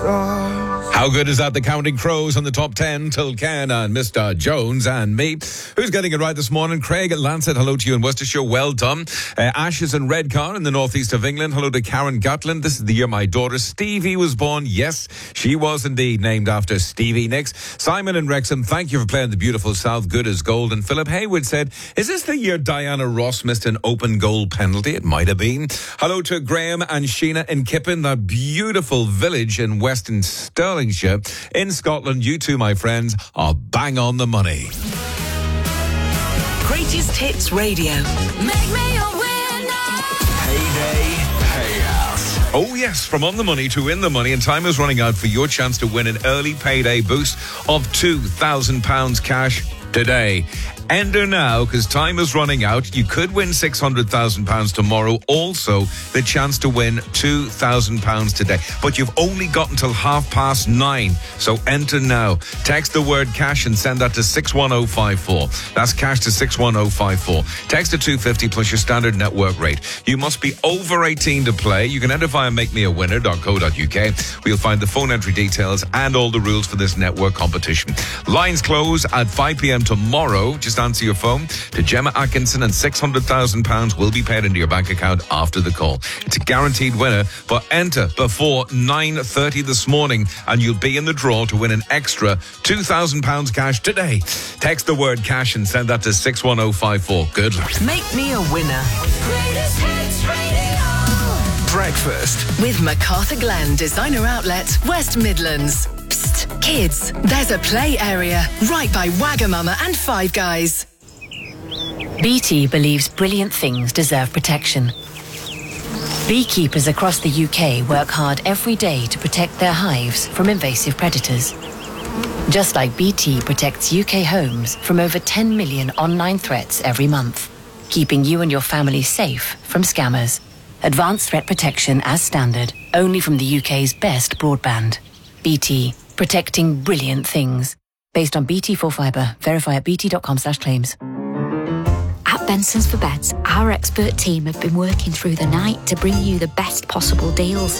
How good is that? The Counting Crows on the top 10 till Ken and Mr. Jones and me. Who's getting it right this morning? Craig Lancet, hello to you in Worcestershire. Well done. Ashes and Redcar in the northeast of England. Hello to Karen Gutland. This is the year my daughter Stevie was born. Yes, she was indeed named after Stevie Nicks. Simon and Wrexham, thank you for playing the beautiful South. Good as gold. And Philip Hayward said, is this the year Diana Ross missed an open goal penalty? It might have been. Hello to Graham and Sheena in Kippen, that beautiful village in Western Stirlingshire in Scotland. You two, my friends, are bang on the money. Greatest Hits Radio. Make me a winner. Payday Payhouse. Oh yes, from on the money to in the money, and time is running out for your chance to win an early payday boost of £2,000 cash today. Enter now, because time is running out. You could win £600,000 tomorrow. Also, the chance to win £2,000 today. But you've only got until 9:30. So enter now. Text the word cash and send that to 61054. That's cash to 61054. Text to 250 plus your standard network rate. You must be over 18 to play. You can enter via makemeawinner.co.uk. We'll find the phone entry details and all the rules for this network competition. Lines close at 5 p.m. tomorrow. Just answer your phone to Gemma Atkinson and £600,000 will be paid into your bank account after the call. It's a guaranteed winner, but enter before 9:30 this morning and you'll be in the draw to win an extra £2,000 cash today. Text the word cash and send that to 61054. Good luck. Make me a winner. Greatest Hits Radio. Breakfast With MacArthur Glen Designer Outlet, West Midlands. Psst, kids, there's a play area right by Wagamama and Five Guys. BT believes brilliant things deserve protection. Beekeepers across the UK work hard every day to protect their hives from invasive predators. Just like BT protects UK homes from over 10 million online threats every month, keeping you and your family safe from scammers. Advanced threat protection as standard, only from the UK's best broadband. BT, protecting brilliant things. Based on BT Full Fibre. Verify at bt.com/claims. At Benson's for Beds, our expert team have been working through the night to bring you the best possible deals.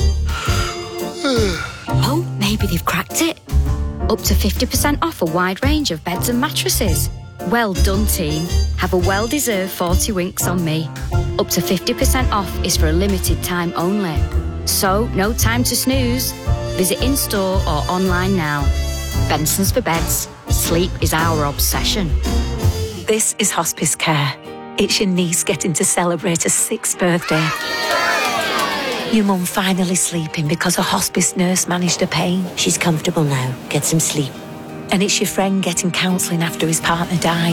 Oh, maybe they've cracked it. Up to 50% off a wide range of beds and mattresses. Well done, team. Have a well-deserved 40 winks on me. Up to 50% off is for a limited time only. So, no time to snooze. Visit in-store or online now. Benson's for Beds. Sleep is our obsession. This is hospice care. It's your niece getting to celebrate her 6th birthday. Your mum finally sleeping because a hospice nurse managed her pain. She's comfortable now. Get some sleep. And it's your friend getting counselling after his partner died.